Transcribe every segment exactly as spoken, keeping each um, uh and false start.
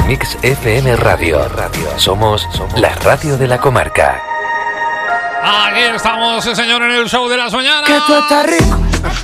Mix F M Radio. Radio. Somos, somos la radio de la comarca. Aquí estamos, señor, en el show de las mañanas. Que tú estás rico,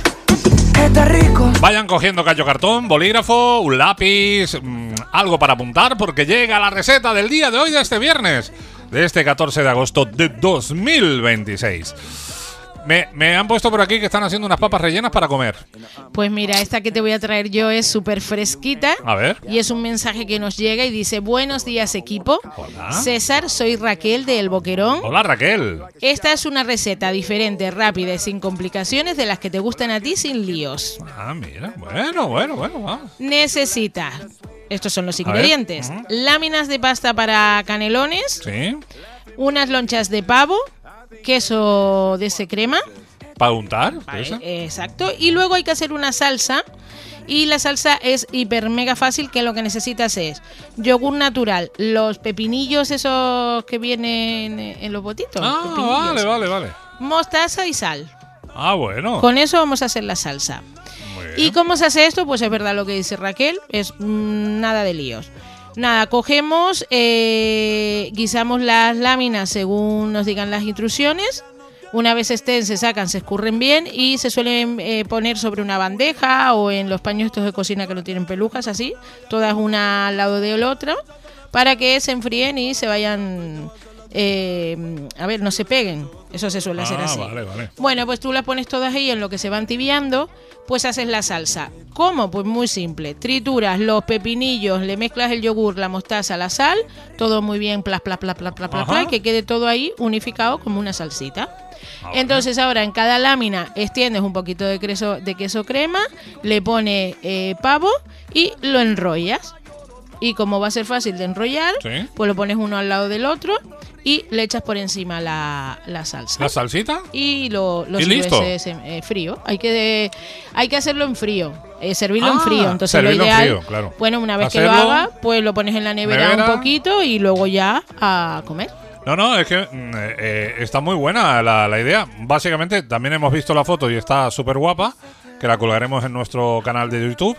que estás rico. Vayan cogiendo callo cartón, bolígrafo, un lápiz, mmm, algo para apuntar, porque llega la receta del día de hoy, de este viernes, de este catorce de agosto de dos mil veintiséis. Me, me han puesto por aquí que están haciendo unas papas rellenas para comer. Pues mira, esta que te voy a traer yo es súper fresquita. A ver. Y es un mensaje que nos llega y dice: buenos días, equipo. Hola. César, soy Raquel de El Boquerón. Hola, Raquel. Esta es una receta diferente, rápida y sin complicaciones, de las que te gustan a ti, sin líos. Ah, mira. Bueno, bueno, bueno, vamos. Necesitas, estos son los ingredientes: uh-huh. láminas de pasta para canelones, Sí. unas lonchas de pavo, queso de ese crema. ¿Para untar? Vale, exacto. Y luego hay que hacer una salsa. Y la salsa es hiper mega fácil, que lo que necesitas es yogur natural, los pepinillos esos que vienen en los botitos. Ah, pepinillos, vale, vale, vale. mostaza y sal. Ah, bueno. Con eso vamos a hacer la salsa. Muy bien. ¿Y cómo se hace esto? Pues es verdad lo que dice Raquel, es mmm, nada de líos. Nada, cogemos, eh, guisamos las láminas según nos digan las instrucciones. Una vez estén, se sacan, se escurren bien y se suelen eh, poner sobre una bandeja o en los paños estos de cocina que no tienen pelucas, así, todas una al lado de la otra, para que se enfríen y se vayan, eh, a ver, no se peguen. Eso se suele ah, hacer así. Vale, vale. Bueno, pues tú las pones todas ahí, en lo que se van tibiando, pues haces la salsa. ¿Cómo? Pues muy simple. Trituras los pepinillos, le mezclas el yogur, la mostaza, la sal, todo muy bien, plas, plas, plas, plas, plas, plas, y que quede todo ahí unificado como una salsita. Ah, entonces ahora en cada lámina extiendes un poquito de queso, de queso crema, le pones eh, pavo y lo enrollas. Y como va a ser fácil de enrollar, ¿sí? Pues lo pones uno al lado del otro y le echas por encima la, la salsa. ¿La salsita? Y lo, lo ¿Y sirves listo? Eh, frío. Hay que, hay que hacerlo en frío, eh, servirlo ah, en frío. Entonces servirlo lo ideal, en frío, claro. Bueno, una vez Hacerlo, que lo hagas, pues lo pones en la nevera, nevera un poquito y luego ya a comer. No, no, es que eh, eh, está muy buena la, la idea. Básicamente, también hemos visto la foto y está súper guapa, que la colgaremos en nuestro canal de YouTube,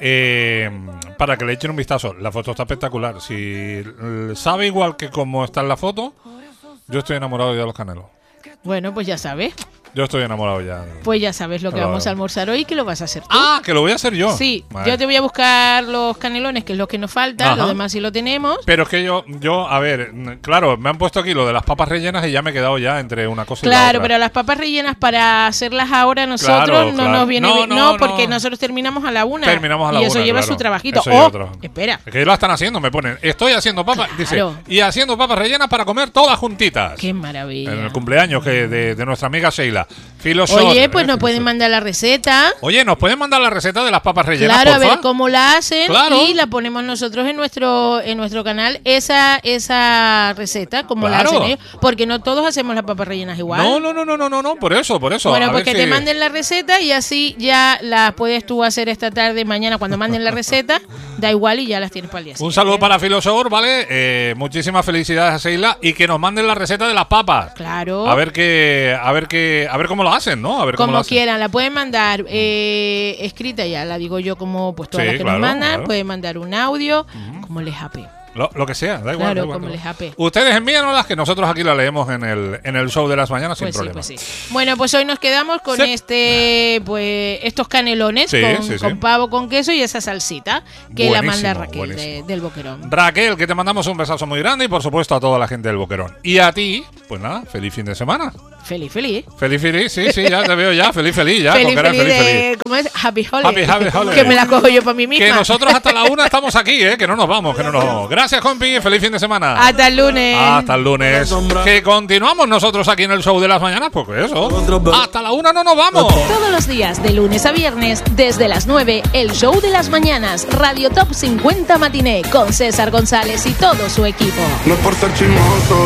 eh, para que le echen un vistazo. La foto está espectacular. Si sabe igual que como está en la foto, yo estoy enamorado ya de los canelos. Bueno, pues ya sabes. Yo estoy enamorado ya. Pues ya sabes lo que Pero, vamos a almorzar hoy, que lo vas a hacer tú. Ah, que lo voy a hacer yo. Sí, vale. Yo te voy a buscar los canelones, que es lo que nos falta. Ajá. Lo demás sí lo tenemos. Pero es que yo, yo, a ver, claro, me han puesto aquí lo de las papas rellenas y ya me he quedado ya entre una cosa claro, y la otra. Claro, pero las papas rellenas para hacerlas ahora nosotros claro, no claro. nos viene no, bien. No, No, porque no. nosotros terminamos a la una. Terminamos a la y una, eso lleva claro. su trabajito. Eso Oh, espera. Es que lo están haciendo, me ponen, estoy haciendo papas, claro. dice, y haciendo papas rellenas para comer todas juntitas. Qué maravilla. En el cumpleaños que de, de nuestra amiga Sheila. Filosor, Oye, pues eh, nos pueden mandar la receta. Oye, nos pueden mandar la receta de las papas rellenas, claro, porfa? a ver cómo la hacen, claro. Y la ponemos nosotros en nuestro en nuestro canal, esa esa receta, como claro. la hacen ellos, porque no todos hacemos las papas rellenas igual. No, no, no, no, no, no, no, por eso, por eso. Bueno, a pues ver que si... te manden la receta y así ya las puedes tú hacer esta tarde, mañana, cuando manden la receta, da igual y ya las tienes para el día siguiente. Un saludo para Filosor, ¿vale? Eh, muchísimas felicidades a Sheila y que nos manden la receta de las papas. Claro. A ver qué, a ver qué, a ver cómo lo hacen, ¿no? A ver cómo Como lo hacen. quieran, la pueden mandar eh, escrita, ya la digo yo, como pues todas sí, las que claro, nos mandan, claro. pueden mandar un audio, uh-huh. como les hape. Lo, lo que sea, da igual. Claro, da igual, como da les igual. hape. Ustedes envíanos que nosotros aquí la leemos en el, en el show de las mañanas pues sin sí, problema. Pues sí. Bueno, pues hoy nos quedamos con sí. este, pues estos canelones sí, con, sí, sí. con pavo, con queso y esa salsita que buenísimo, la manda Raquel de, del Boquerón. Raquel, que te mandamos un besazo muy grande y por supuesto a toda la gente del Boquerón. Y a ti, pues nada, feliz fin de semana. Feliz, feliz. Feliz, feliz, sí, sí, ya te veo ya, feliz, feliz, ya, feliz, con cara feliz, feliz, de, feliz. ¿Cómo es? Happy Holiday. Happy, happy holiday. Que me la cojo yo para mí misma. Que nosotros hasta la una estamos aquí, ¿eh? Que no nos vamos, que no nos vamos. Gracias, compi, feliz fin de semana. Hasta el lunes. Hasta el lunes. Que continuamos nosotros aquí en el show de las mañanas, porque eso. Hasta la una no nos vamos. Todos los días, de lunes a viernes, desde las nueve, el show de las mañanas, Radio Top cincuenta Matiné, con César González y todo su equipo. No es por ser chismoso.